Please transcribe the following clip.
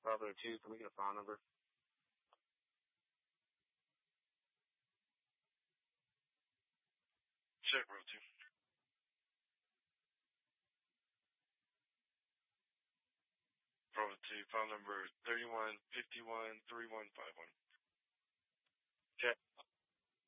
Bravo 2, can we get a file number? Check, Bravo 2. Bravo 2, file number 31513151. Check.